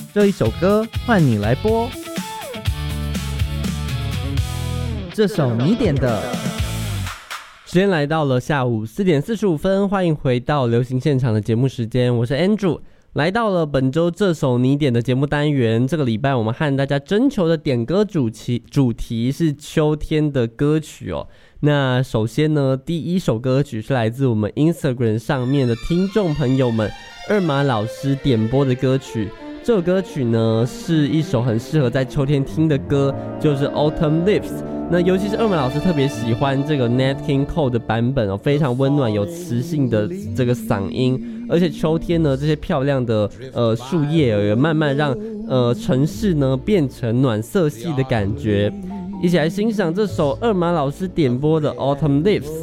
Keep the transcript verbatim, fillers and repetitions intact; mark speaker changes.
Speaker 1: 这一首歌换你来播，这首你点的。时间来到了下午四点四十五分，欢迎回到流行现场的节目时间，我是 Andrew。来到了本周这首你点的节目单元，这个礼拜我们和大家征求的点歌主题主题是秋天的歌曲哦。那首先呢，第一首歌曲是来自我们 Instagram 上面的听众朋友们二马老师点播的歌曲。这首歌曲呢是一首很适合在秋天听的歌，就是 Autumn Leaves。那尤其是二马老师特别喜欢这个 Nat King Cole 的版本哦，非常温暖有磁性的这个嗓音，而且秋天呢这些漂亮的呃树叶也慢慢让呃城市呢变成暖色系的感觉。一起来欣赏这首二马老师点播的 Autumn Leaves。